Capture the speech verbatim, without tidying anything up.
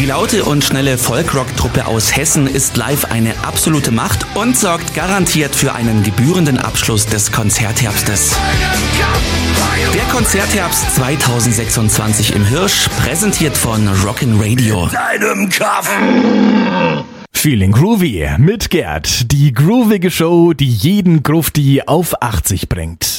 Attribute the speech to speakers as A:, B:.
A: Die laute und schnelle Folk-Rock-Truppe aus Hessen ist live eine absolute Macht und sorgt garantiert für einen gebührenden Abschluss des Konzertherbstes. Der Konzertherbst zweitausendsechsundzwanzig im Hirsch, präsentiert von Rockin' Radio.
B: Deinem Kopf.
C: Feeling Groovy mit Gerd. Die groovige Show, die jeden Grufti auf achtzig bringt.